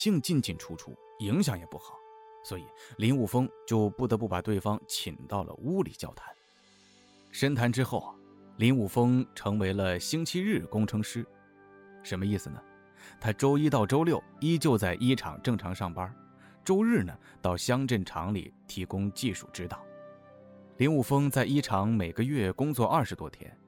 净进进出出，影响也不好，所以林武峰就不得不把对方请到了屋里交谈。深谈之后，林武峰成为了星期日工程师。什么意思呢？他周一到周六依旧在一厂正常上班，周日呢到乡镇厂里提供技术指导。林武峰在一厂每个月工作20多天，